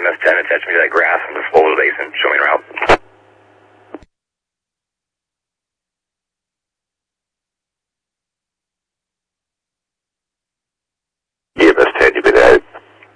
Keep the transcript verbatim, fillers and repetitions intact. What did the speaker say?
M S ten, attach me to that grass and just flow to the basin, show me the route.